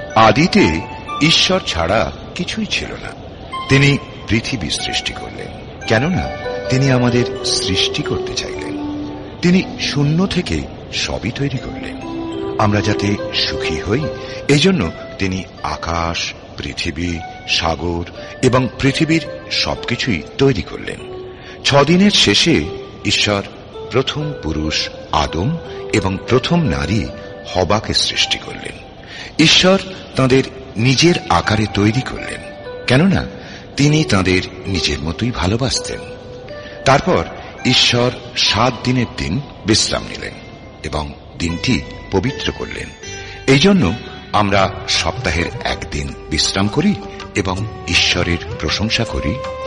আদিতে ঈশ্বর ছাড়া কিছুই ছিল না। তিনি পৃথিবী সৃষ্টি করলেন, কেননা তিনি আমাদের সৃষ্টি করতে চাইলেন। তিনি শূন্য থেকে সবই তৈরি করলেন, আমরা যাতে সুখী হই। এজন্য তিনি আকাশ, পৃথিবী, সাগর এবং পৃথিবীর সবকিছুই তৈরি করলেন। 6 দিনের শেষে ঈশ্বর প্রথম পুরুষ আদম এবং প্রথম নারী হবাকে সৃষ্টি করলেন। ঈশ্বর তাঁদের নিজের আকারে তৈরি করলেন, কেননা তিনি তাঁদের নিজের মতোই ভালোবাসতেন। তারপর ঈশ্বর 7 দিনের দিন বিশ্রাম নিলেন এবং দিনটি পবিত্র করলেন। এই জন্য আমরা সপ্তাহের একদিন বিশ্রাম করি এবং ঈশ্বরের প্রশংসা করি